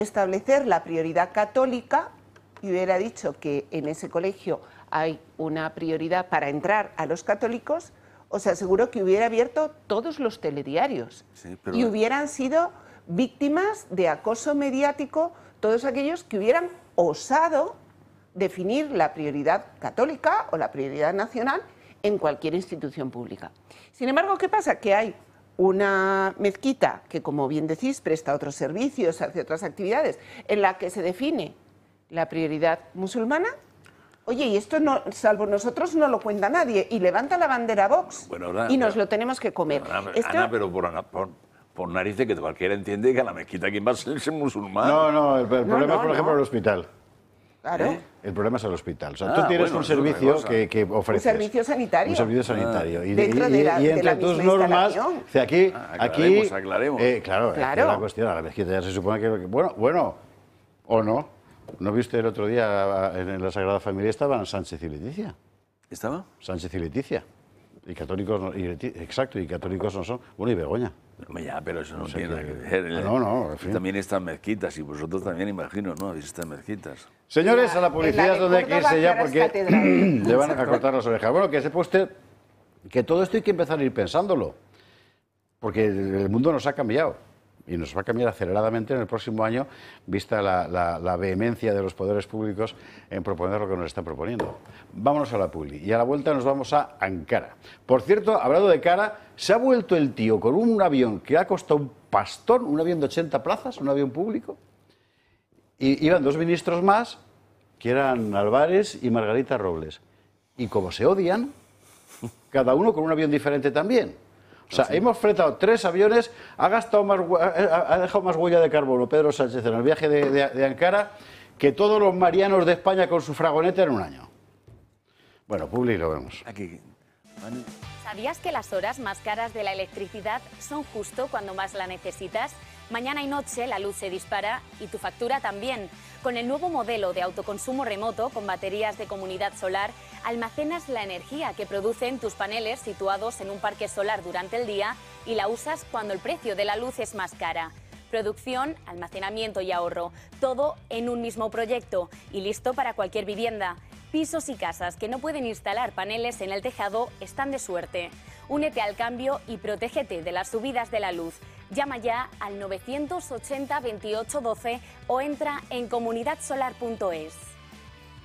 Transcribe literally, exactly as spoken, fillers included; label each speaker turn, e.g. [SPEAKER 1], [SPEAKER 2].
[SPEAKER 1] establecer la prioridad católica y hubiera dicho que en ese colegio hay una prioridad para entrar a los católicos, os aseguro que hubiera abierto todos los telediarios
[SPEAKER 2] Sí, pero...
[SPEAKER 1] y hubieran sido víctimas de acoso mediático todos aquellos que hubieran osado definir la prioridad católica o la prioridad nacional en cualquier institución pública. Sin embargo, ¿qué pasa? Que hay una mezquita que, como bien decís, presta otros servicios, hace otras actividades, en la que se define la prioridad musulmana. Oye, y esto, no, salvo nosotros, no lo cuenta nadie, y levanta la bandera Vox,
[SPEAKER 2] bueno, ahora,
[SPEAKER 1] y nos
[SPEAKER 2] pero,
[SPEAKER 1] lo tenemos que comer.
[SPEAKER 2] Ana,
[SPEAKER 1] esto...
[SPEAKER 2] Ana, pero por, por, por narices que cualquiera entiende que a la mezquita quien va a ser ese musulmán.
[SPEAKER 3] No, no, el, el problema
[SPEAKER 1] no, no,
[SPEAKER 3] es, por ejemplo,
[SPEAKER 1] no.
[SPEAKER 3] el hospital.
[SPEAKER 1] Claro.
[SPEAKER 2] ¿Eh?
[SPEAKER 3] El problema es el hospital. O sea,
[SPEAKER 2] Ah,
[SPEAKER 3] tú tienes
[SPEAKER 2] bueno,
[SPEAKER 3] un
[SPEAKER 2] es otra
[SPEAKER 3] servicio
[SPEAKER 2] cosa.
[SPEAKER 3] que, que ofreces.
[SPEAKER 1] Un servicio sanitario.
[SPEAKER 3] Un servicio sanitario.
[SPEAKER 2] Ah.
[SPEAKER 3] Y,
[SPEAKER 1] Dentro
[SPEAKER 3] y-
[SPEAKER 1] de la-
[SPEAKER 3] y
[SPEAKER 1] de
[SPEAKER 3] entre
[SPEAKER 1] la
[SPEAKER 3] tus
[SPEAKER 1] misma
[SPEAKER 3] normas,
[SPEAKER 1] instalación.
[SPEAKER 3] o sea, aquí,
[SPEAKER 2] Ah,
[SPEAKER 3] aquí,
[SPEAKER 2] aclaremos, aclaremos.
[SPEAKER 3] eh, claro,
[SPEAKER 1] Claro.
[SPEAKER 3] es la cuestión. A la mezquita ya se supone que, bueno, bueno, o no. ¿No viste el otro día en la Sagrada Familia estaban Sánchez y Leticia?
[SPEAKER 2] ¿Estaba?
[SPEAKER 3] Sánchez y Leticia. Y católicos, no, y Leti- exacto, y católicos no son. Bueno, y Begoña.
[SPEAKER 2] Hombre, ya, pero eso no,
[SPEAKER 3] O sea
[SPEAKER 2] tiene nada
[SPEAKER 3] que-
[SPEAKER 2] que ver.
[SPEAKER 3] Ah, no, no, en fin.
[SPEAKER 2] También están mezquitas, y vosotros también, imagino, ¿no? Habéis estas mezquitas.
[SPEAKER 3] Señores,
[SPEAKER 1] La-
[SPEAKER 3] a la
[SPEAKER 1] en
[SPEAKER 3] publicidad
[SPEAKER 1] la
[SPEAKER 3] es
[SPEAKER 1] de
[SPEAKER 3] donde hay que
[SPEAKER 1] Córdoba,
[SPEAKER 3] irse ya
[SPEAKER 1] que ahora es
[SPEAKER 3] porque
[SPEAKER 1] catedral.
[SPEAKER 3] le van a cortar las orejas. Bueno, que sepa usted que todo esto hay que empezar a ir pensándolo, porque el mundo nos ha cambiado y nos va a cambiar aceleradamente en el próximo año, vista la, la- la vehemencia de los poderes públicos en proponer lo que nos están proponiendo. Vámonos a la publi y a la vuelta nos vamos a Ankara. Por cierto, hablando de cara, se ha vuelto el tío con un avión que ha costado un pastón, un avión de ochenta plazas, un avión público. Y iban dos ministros más, que eran Álvarez y Margarita Robles. Y como se odian, cada uno con un avión diferente también. O sea, hemos fletado tres aviones, ha, gastado más, hue- ha ha dejado más huella de carbono Pedro Sánchez en el viaje de, de- de Ankara que todos los marianos de España con su fragoneta en un año. Bueno, Publi, lo vemos.
[SPEAKER 2] Aquí. ¿Vale?
[SPEAKER 4] ¿Sabías que las horas más caras de la electricidad son justo cuando más la necesitas? Mañana y noche la luz se dispara y tu factura también. Con el nuevo modelo de autoconsumo remoto con baterías de comunidad solar, almacenas la energía que producen tus paneles situados en un parque solar durante el día y la usas cuando el precio de la luz es más cara. Producción, almacenamiento y ahorro, todo en un mismo proyecto y listo para cualquier vivienda. Pisos y casas que no pueden instalar paneles en el tejado están de suerte. Únete al cambio y protégete de las subidas de la luz. Llama ya al novecientos ochenta veintiocho doce o entra en comunidad solar punto es.